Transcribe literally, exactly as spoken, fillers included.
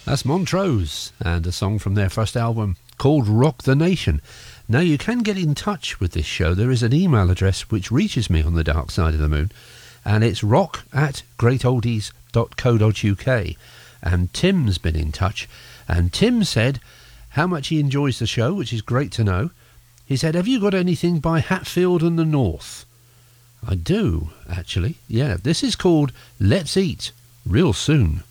That's Montrose, and a song from their first album called Rock the Nation. Now, you can get in touch with this show. There is an email address which reaches me on the dark side of the moon, and it's rock at greatoldies dot co dot uk. And Tim's been in touch, and Tim said how much he enjoys the show, which is great to know. He said, have you got anything by Hatfield and the North? I do, actually. Yeah, this is called Let's Eat Real Soon.